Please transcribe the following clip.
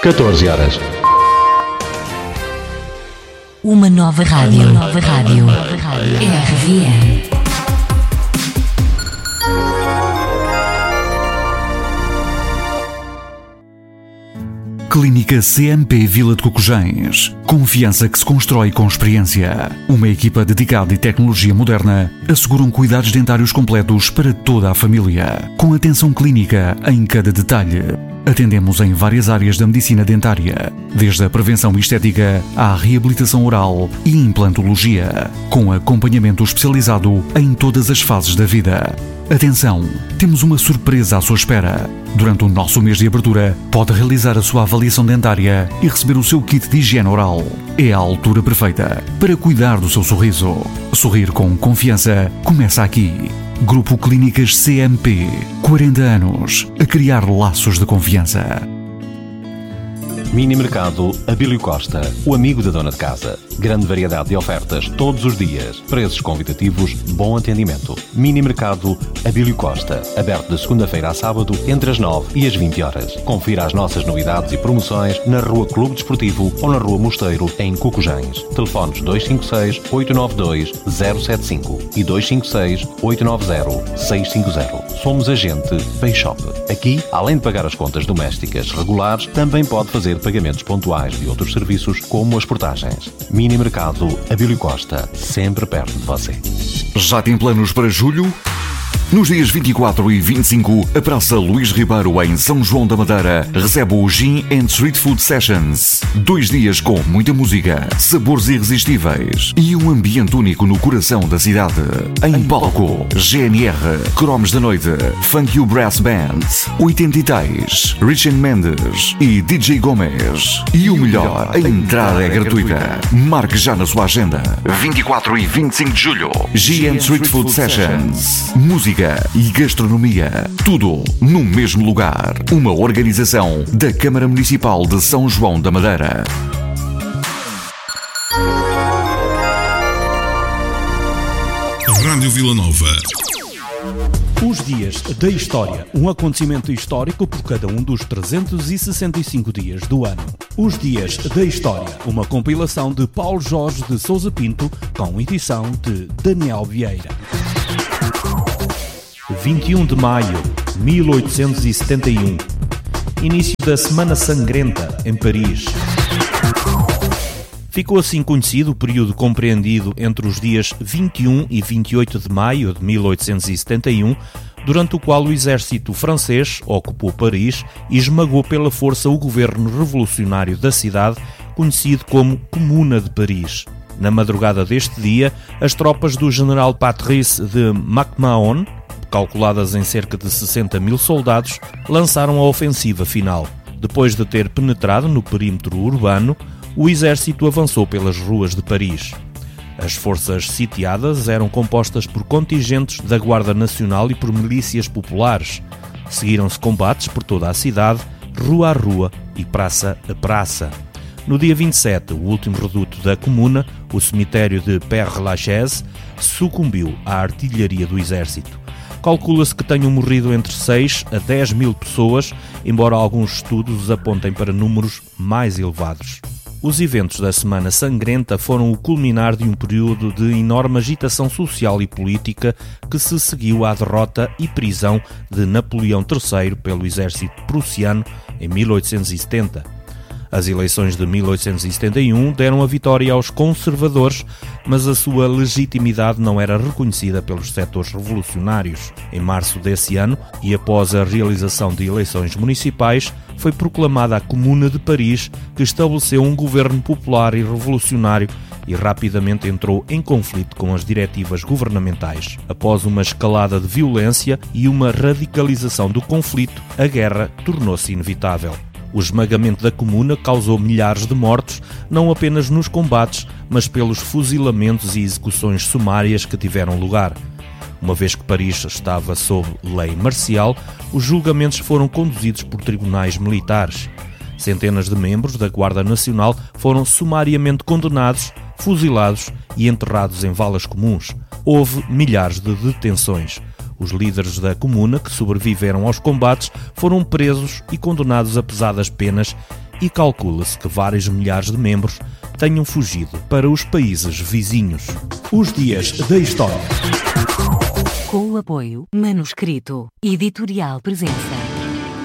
14 horas. Uma nova rádio. RVM. Clínica CMP Vila de Cocojães. Confiança que se constrói com experiência. Uma equipa dedicada e tecnologia moderna asseguram cuidados dentários completos para toda a família, com atenção clínica em cada detalhe. Atendemos em várias áreas da medicina dentária, desde a prevenção estética à reabilitação oral e implantologia, com acompanhamento especializado em todas as fases da vida. Atenção, temos uma surpresa à sua espera. Durante o nosso mês de abertura, pode realizar a sua avaliação dentária e receber o seu kit de higiene oral. É a altura perfeita para cuidar do seu sorriso. Sorrir com confiança começa aqui. Grupo Clínicas CMP. 40 anos a criar laços de confiança. Mini Mercado Abílio Costa, o amigo da dona de casa. Grande variedade de ofertas todos os dias. Preços convidativos, bom atendimento. Mini Mercado Abílio Costa, aberto de segunda-feira a sábado, entre as 9 e as 20 horas. Confira as nossas novidades e promoções na Rua Clube Desportivo ou na Rua Mosteiro, em Cocojães. Telefones 256-892-075 e 256-890-650. Somos agente Payshop. Aqui, além de pagar as contas domésticas regulares, também pode fazer pagamentos pontuais de outros serviços, como as portagens. Mini Mercado Abílio Costa, sempre perto de você. Já tem planos para julho? Nos dias 24 e 25, a Praça Luís Ribeiro, em São João da Madeira, recebe o Gin and Street Food Sessions. 2 dias com muita música, sabores irresistíveis e um ambiente único no coração da cidade. Em palco, GNR, Cromos da Noite, Funk You Brass Band, 80 e Tais, Richard Mendes e DJ Gomes. E o melhor, a entrada é gratuita. Marque já na sua agenda. 24 e 25 de julho, Gin and Street Food Sessions. Música e gastronomia, tudo no mesmo lugar. Uma organização da Câmara Municipal de São João da Madeira. Rádio Vila Nova. Os dias da história, um acontecimento histórico por cada um dos 365 dias do ano. Os dias da história, uma compilação de Paulo Jorge de Sousa Pinto, com edição de Daniel Vieira. 21 de maio, 1871. Início da Semana Sangrenta, em Paris. Ficou assim conhecido o período compreendido entre os dias 21 e 28 de maio de 1871, durante o qual o exército francês ocupou Paris e esmagou pela força o governo revolucionário da cidade, conhecido como Comuna de Paris. Na madrugada deste dia, as tropas do general Patrice de MacMahon, calculadas em cerca de 60 mil soldados, lançaram a ofensiva final. Depois de ter penetrado no perímetro urbano, o exército avançou pelas ruas de Paris. As forças sitiadas eram compostas por contingentes da Guarda Nacional e por milícias populares. Seguiram-se combates por toda a cidade, rua a rua e praça a praça. No dia 27, o último reduto da comuna, o cemitério de Père-Lachaise, sucumbiu à artilharia do exército. Calcula-se que tenham morrido entre 6 a 10 mil pessoas, embora alguns estudos apontem para números mais elevados. Os eventos da Semana Sangrenta foram o culminar de um período de enorme agitação social e política que se seguiu à derrota e prisão de Napoleão III pelo exército prussiano em 1870. As eleições de 1871 deram a vitória aos conservadores, mas a sua legitimidade não era reconhecida pelos setores revolucionários. Em março desse ano, e após a realização de eleições municipais, foi proclamada a Comuna de Paris, que estabeleceu um governo popular e revolucionário e rapidamente entrou em conflito com as diretivas governamentais. Após uma escalada de violência e uma radicalização do conflito, a guerra tornou-se inevitável. O esmagamento da comuna causou milhares de mortos, não apenas nos combates, mas pelos fuzilamentos e execuções sumárias que tiveram lugar. Uma vez que Paris estava sob lei marcial, os julgamentos foram conduzidos por tribunais militares. Centenas de membros da Guarda Nacional foram sumariamente condenados, fuzilados e enterrados em valas comuns. Houve milhares de detenções. Os líderes da comuna que sobreviveram aos combates foram presos e condenados a pesadas penas e calcula-se que vários milhares de membros tenham fugido para os países vizinhos. Os Dias da História. Com o apoio Manuscrito Editorial Presença.